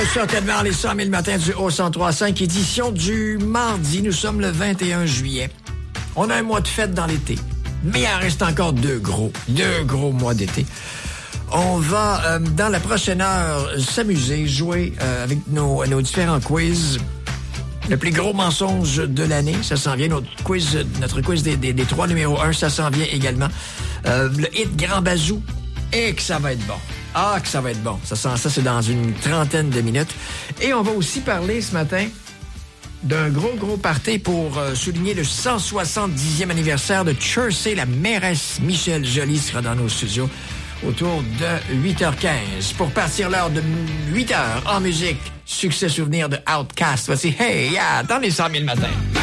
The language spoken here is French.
Certainement les 100 000 matins du Haut-103.5, édition du mardi. Nous sommes le 21 juillet. On a un mois de fête dans l'été, mais il en reste encore deux gros mois d'été. On va, dans la prochaine heure, s'amuser, jouer avec nos différents quiz. Le plus gros mensonge de l'année, ça s'en vient. Notre quiz des trois numéros 1, ça s'en vient également. Le hit Grand Bazou, et que ça va être bon. Ah, que ça va être bon. Ça, c'est dans une trentaine de minutes. Et on va aussi parler ce matin d'un gros party pour souligner le 170e anniversaire de Chersey. La mairesse Michelle Joly sera dans nos studios autour de 8h15. Pour partir l'heure de 8h en musique, succès souvenir de Outkast. Voici Hey, yeah, dans les 100 000 matins.